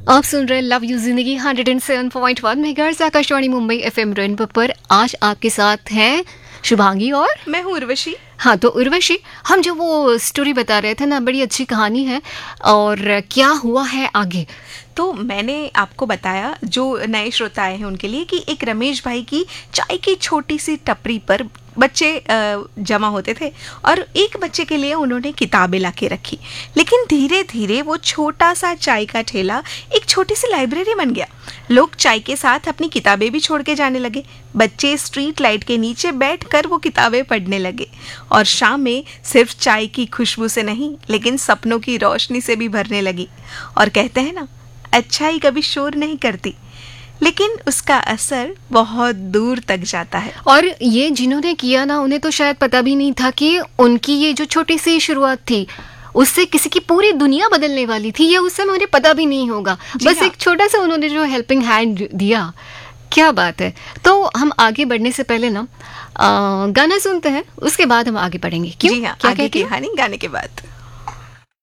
आप सुन रहे love you जिंदगी 107.1 megahertz Akashvani Mumbai FM rainbow पर। आज आपके साथ हैं शुभांगी और मैं हूँ उर्वशी। हाँ, तो उर्वशी, हम जो वो स्टोरी बता रहे थे ना, बड़ी अच्छी कहानी है। और क्या हुआ है आगे? तो मैंने आपको बताया, जो नए श्रोता आए हैं उनके लिए, कि एक रमेश भाई की चाय की छोटी सी टपरी पर बच्चे जमा होते थे और एक बच्चे के लिए उन्होंने किताबें ला के रखी। लेकिन धीरे धीरे वो छोटा सा चाय का ठेला एक छोटी सी लाइब्रेरी बन गया। लोग चाय के साथ अपनी किताबें भी छोड़ के जाने लगे। बच्चे स्ट्रीट लाइट के नीचे बैठकर वो किताबें पढ़ने लगे और शाम में सिर्फ चाय की खुशबू से नहीं, लेकिन सपनों की रोशनी से भी भरने लगी। और कहते हैं ना, अच्छाई कभी शोर नहीं करती, लेकिन उसका असर बहुत दूर तक जाता है। और ये जिन्होंने किया ना, उन्हें तो शायद पता भी नहीं था कि उनकी ये जो छोटी सी शुरुआत थी, उससे किसी की पूरी दुनिया बदलने वाली थी। ये उस समय उन्हें पता भी नहीं होगा। बस एक छोटा सा उन्होंने जो हेल्पिंग हैंड दिया। क्या बात है। तो हम आगे बढ़ने से पहले ना गाना सुनते हैं, उसके बाद हम आगे बढ़ेंगे। क्यों? जी हाँ, क्या आगे की कहानी गाने के बाद।